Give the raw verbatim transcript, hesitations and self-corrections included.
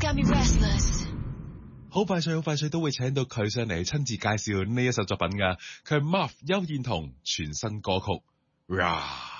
got me restless。 好快脆好快脆都會請到佢上嚟親自介紹呢一首作品㗎，佢係 Marv 邱燕彤全新歌曲 Ra。